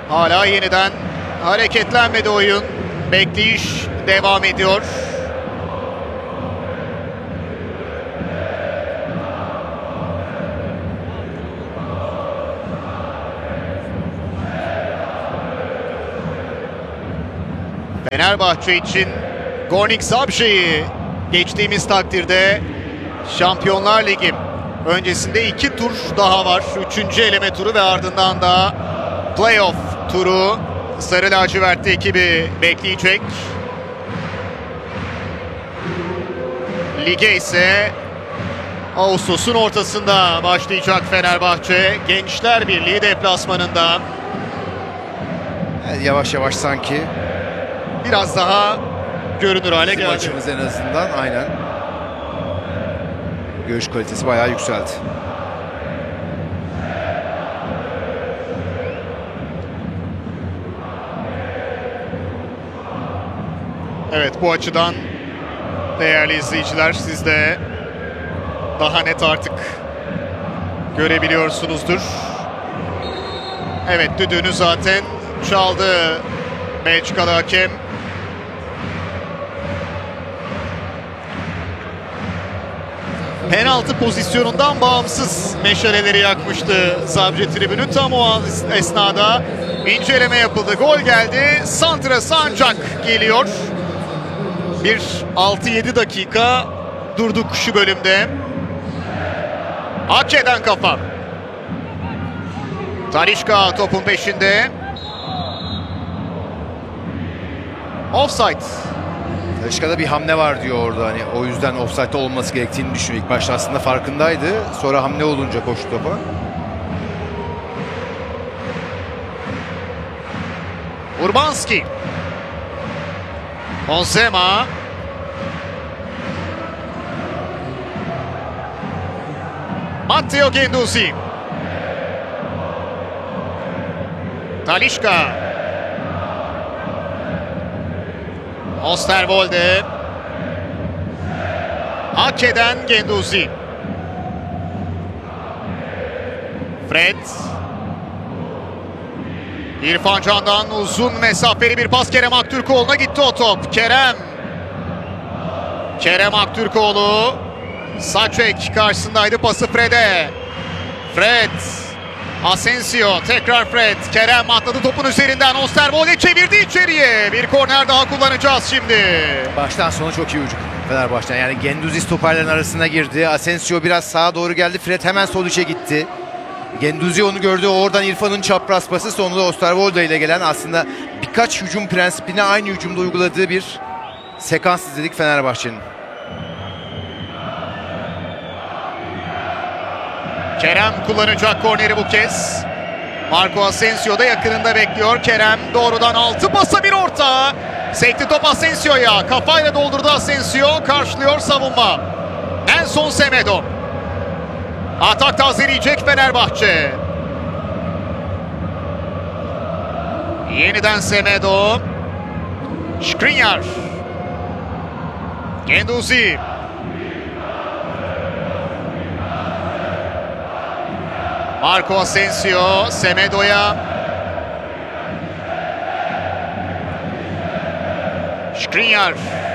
Hala yeniden hareketlenmedi oyun. Bekleyiş devam ediyor. Fenerbahçe için Gornik Zabrze'yi geçtiğimiz takdirde Şampiyonlar Ligi öncesinde 2 tur daha var. 3. eleme turu ve ardından da playoff turu Sarı Lacivertli ekibi bekleyecek. Lige ise Ağustos'un ortasında başlayacak Fenerbahçe. Gençler Birliği deplasmanında. Yavaş yavaş sanki Biraz daha görünür hale geldi. maçımız en azından aynen. Görüş kalitesi bayağı yükseldi. Evet, bu açıdan değerli izleyiciler, siz de daha net artık görebiliyorsunuzdur. Evet, düdüğünü zaten çaldı Belçikalı hakem. Penaltı pozisyonundan bağımsız meşaleleri yakmıştı Zabrze tribünü. Tam o esnada inceleme yapıldı. Gol geldi. Santra Sancak geliyor. Bir 6-7 dakika durduk şu bölümde. Ake'den kafa. Talisca topun peşinde. Offside. Talisca'da bir hamle var diyor orada. Hani o yüzden offside'de olması gerektiğini düşünüyor. İlk başta aslında farkındaydı. Sonra hamle olunca koştu topa. Urbanski. Onsema. Matteo Guendouzi. Talisca. Osterwolde. Ake'den Guendouzi. Fred. İrfan Can'dan uzun mesafeli bir pas Kerem Aktürkoğlu'na gitti o top. Kerem Aktürkoğlu. Saçek karşısındaydı, pası Fred'e. Fred. Asensio, tekrar Fred. Kerem atladı topun üzerinden. Osterwolde çevirdi içeriye. Bir korner daha kullanacağız şimdi. Baştan sona çok iyi hücum Fenerbahçe'den. Yani Guendouzi stoperlerin arasına girdi. Asensio biraz sağa doğru geldi. Fred hemen sol içe gitti. Guendouzi onu gördü. Oradan İrfan'ın çapraz pası. Sonra da Osterwolde ile gelen aslında birkaç hücum prensibini aynı hücumda uyguladığı bir sekans izledik Fenerbahçe'nin. Kerem kullanacak korneri bu kez. Marco Asensio da yakınında bekliyor. Kerem doğrudan altı pasa bir orta. Sekti top Asensio'ya. Kafayla doldurdu Asensio. Karşılıyor savunma. Nelson Semedo. Atak tazeleyecek Fenerbahçe. Yeniden Semedo. Skriniar. Guendouzi. Marco Asensio Semedo'ya. Skriniar.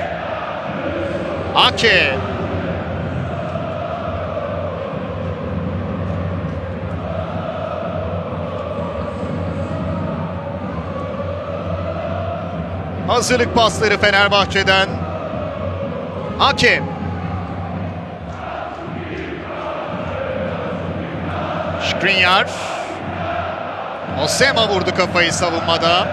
Ake. Hazırlık pasları Fenerbahçe'den. Ake. Skriniar. Osema vurdu kafayı savunmada.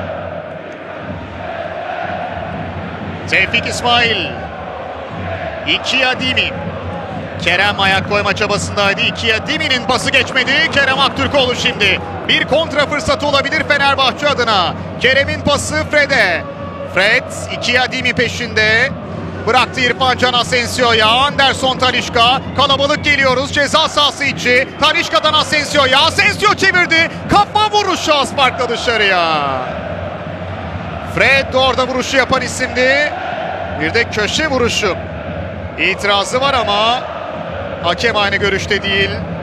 Tevfik İsmail. Ikiadimi. Kerem ayak koyma çabasındaydı. Ikiadimi'nin pası geçmedi. Kerem Aktürkoğlu şimdi. Bir kontra fırsatı olabilir Fenerbahçe adına. Kerem'in pası Fred'e. Fred Ikiadimi peşinde. Bıraktı İrfan Can Asensio'ya. Anderson Talisca. Kalabalık geliyoruz ceza sahası içi. Talisca'dan Asensio'ya. Asensio çevirdi. Kapma vuruşu az farkla dışarıya. Fred orada vuruşu yapan isimdi. Bir de köşe vuruşu. İtirazı var ama hakem aynı görüşte değil.